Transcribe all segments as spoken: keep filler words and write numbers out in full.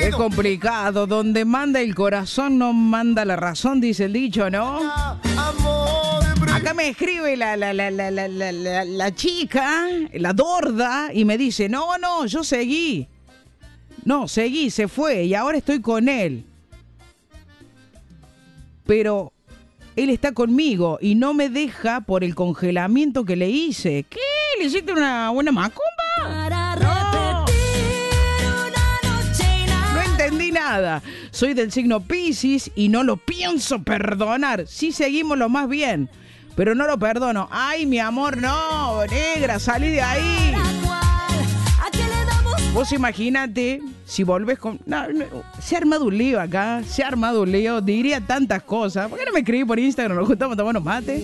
Es complicado. Donde manda el corazón no manda la razón, dice el dicho, ¿no? Acá me escribe la, la, la, la, la, la, la, la chica, la Dorda, y me dice, no, no, yo seguí. No, seguí, se fue, y ahora estoy con él. Pero él está conmigo y no me deja por el congelamiento que le hice. ¿Qué? ¿Le hiciste una buena macumba? No. No entendí nada. Soy del signo Piscis y no lo pienso perdonar. Sí seguimos lo más bien, pero no lo perdono. Ay, mi amor, no, negra, salí de ahí. Vos imagínate si volvés con... No, no, se ha armado un lío acá, se ha armado un lío, diría tantas cosas. ¿Por qué no me escribí por Instagram? Nos juntamos a tomar unos mates.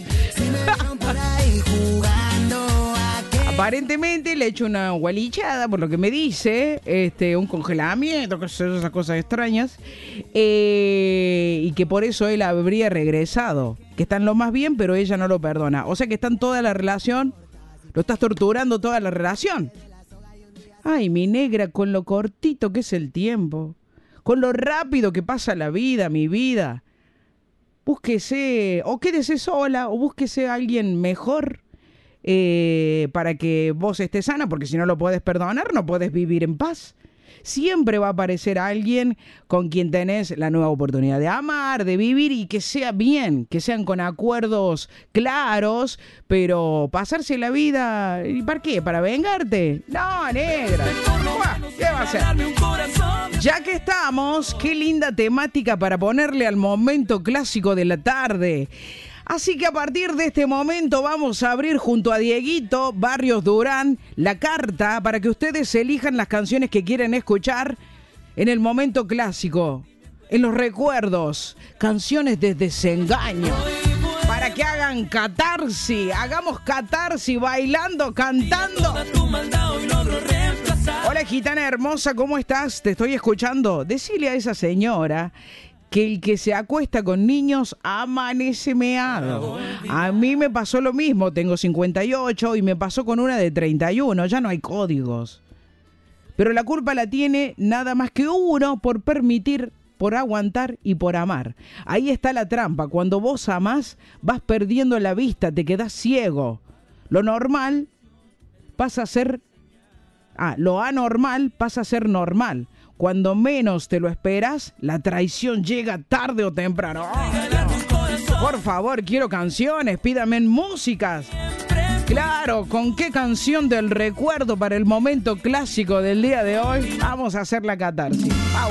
Aparentemente le he hecho una gualichada, por lo que me dice, este, un congelamiento, esas cosas extrañas, eh, y que por eso él habría regresado. Que están lo más bien, pero ella no lo perdona. O sea que están toda la relación, lo estás torturando toda la relación. Ay, mi negra, con lo cortito que es el tiempo, con lo rápido que pasa la vida, mi vida. Búsquese, o quédese sola, o búsquese a alguien mejor eh, para que vos estés sana, porque si no lo puedes perdonar, no puedes vivir en paz. Siempre va a aparecer alguien con quien tenés la nueva oportunidad de amar, de vivir y que sea bien, que sean con acuerdos claros, pero pasarse la vida, ¿y para qué? ¿Para vengarte? No, negra. ¿Qué va a hacer? Ya que estamos, qué linda temática para ponerle al momento clásico de la tarde. Así que a partir de este momento vamos a abrir junto a Dieguito Barrios Durán la carta para que ustedes elijan las canciones que quieren escuchar en el momento clásico, en los recuerdos, canciones de desengaño, para que hagan catarsis, hagamos catarsis bailando, cantando. Hola gitana hermosa, ¿cómo estás? Te estoy escuchando. Decile a esa señora que el que se acuesta con niños amanece meado. A mí me pasó lo mismo, tengo cincuenta y ocho y me pasó con una de treinta y uno, ya no hay códigos. Pero la culpa la tiene nada más que uno por permitir, por aguantar y por amar. Ahí está la trampa, cuando vos amás vas perdiendo la vista, te quedás ciego. Lo normal pasa a ser... Ah, lo anormal pasa a ser normal. Cuando menos te lo esperas, la traición llega tarde o temprano. Oh, por favor, quiero canciones, pídame músicas. Claro, ¿con qué canción del recuerdo para el momento clásico del día de hoy? Vamos a hacer la catarsis. Ah,